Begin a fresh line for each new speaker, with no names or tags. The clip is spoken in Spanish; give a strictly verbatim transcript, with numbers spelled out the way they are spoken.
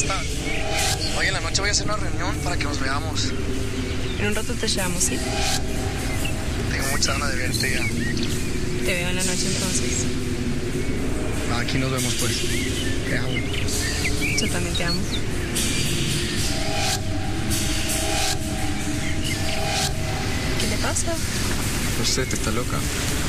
estás? Hoy en la noche voy a hacer una reunión para que nos veamos.
En un rato te llamo, ¿sí?
Tengo mucha ganas de verte ya.
Te veo en la noche entonces.
Aquí nos vemos pues. Te amo.
Yo también te amo. ¿Qué le pasa?
No sé, te está loca.